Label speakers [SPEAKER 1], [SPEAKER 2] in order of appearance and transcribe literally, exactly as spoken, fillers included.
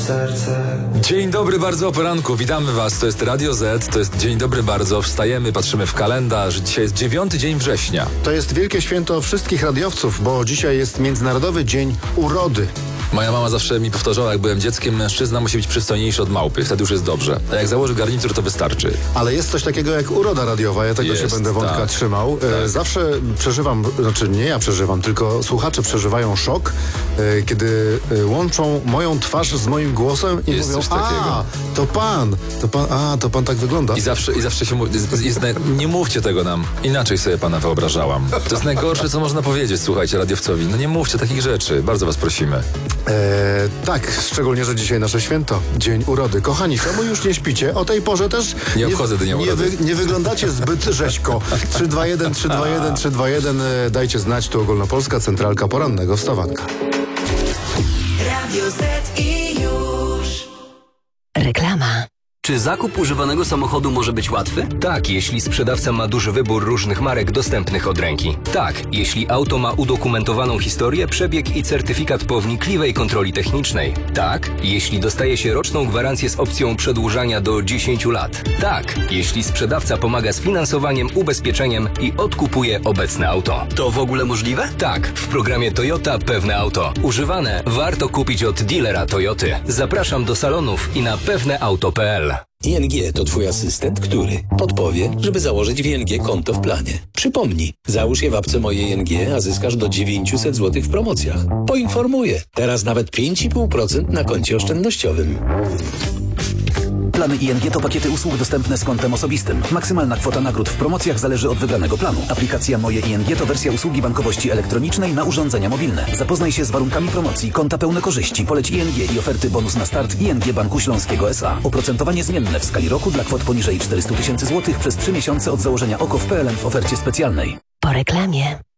[SPEAKER 1] serce.
[SPEAKER 2] Dzień dobry bardzo o poranku, witamy was, to jest Radio Z, to jest Dzień dobry bardzo, wstajemy, patrzymy w kalendarz, dzisiaj jest dziewiąty dzień września.
[SPEAKER 3] To jest wielkie święto wszystkich radiowców, bo dzisiaj jest Międzynarodowy Dzień Urody.
[SPEAKER 2] Moja mama zawsze mi powtarzała, jak byłem dzieckiem, mężczyzna musi być przystojniejszy od małpy, wtedy już jest dobrze. A jak założy garnitur, to wystarczy.
[SPEAKER 3] Ale jest coś takiego jak uroda radiowa, ja tego
[SPEAKER 2] Jest,
[SPEAKER 3] się będę wątka
[SPEAKER 2] tak.
[SPEAKER 3] trzymał. E,
[SPEAKER 2] Tak.
[SPEAKER 3] Zawsze przeżywam, znaczy nie ja przeżywam, tylko słuchacze przeżywają szok, e, kiedy e, łączą moją twarz z moim głosem i
[SPEAKER 2] Jest
[SPEAKER 3] mówią,
[SPEAKER 2] coś takiego.
[SPEAKER 3] a, to pan, to pan, a, to pan tak wygląda.
[SPEAKER 2] I zawsze, i zawsze się mówi, jest, jest, nie mówcie tego nam, inaczej sobie pana wyobrażałam. To jest najgorsze, co można powiedzieć, słuchajcie, radiowcowi. No nie mówcie takich rzeczy, bardzo was prosimy.
[SPEAKER 3] E, tak, szczególnie, że dzisiaj nasze święto, Dzień Urody. Kochani, czemu już nie śpicie? O tej porze też
[SPEAKER 2] Nie obchodzę dnia
[SPEAKER 3] nie,
[SPEAKER 2] urody.
[SPEAKER 3] wy, nie wyglądacie zbyt rzeźko. trzy dwa jeden, trzy dwa jeden, trzy dwa jeden, e, dajcie znać, tu Ogólnopolska Centralka Porannego Wstawanka.
[SPEAKER 4] Radio Z i już.
[SPEAKER 5] Reklama.
[SPEAKER 6] Czy zakup używanego samochodu może być łatwy?
[SPEAKER 7] Tak, jeśli sprzedawca ma duży wybór różnych marek dostępnych od ręki. Tak, jeśli auto ma udokumentowaną historię, przebieg i certyfikat po wnikliwej kontroli technicznej. Tak, jeśli dostaje się roczną gwarancję z opcją przedłużania do dziesięciu lat. Tak, jeśli sprzedawca pomaga z finansowaniem, ubezpieczeniem i odkupuje obecne auto.
[SPEAKER 6] To w ogóle możliwe?
[SPEAKER 7] Tak, w programie Toyota Pewne Auto. Używane warto kupić od dealera Toyoty. Zapraszam do salonów i na pewneauto kropka p l.
[SPEAKER 8] I N G to twój asystent, który podpowie, żeby założyć w I N G konto w planie. Przypomnij, załóż je w apce Moje I N G, a zyskasz do dziewięćset złotych w promocjach. Poinformuję, teraz nawet pięć i pół procent na koncie oszczędnościowym.
[SPEAKER 9] Plany I N G to pakiety usług dostępne z kontem osobistym. Maksymalna kwota nagród w promocjach zależy od wybranego planu. Aplikacja Moje I N G to wersja usługi bankowości elektronicznej na urządzenia mobilne. Zapoznaj się z warunkami promocji, konta pełne korzyści, poleć I N G i oferty bonus na start I N G Banku Śląskiego S A. Oprocentowanie zmienne w skali roku dla kwot poniżej czterysta tysięcy złotych przez trzy miesiące od założenia O K O w P L N w ofercie specjalnej.
[SPEAKER 5] Po reklamie.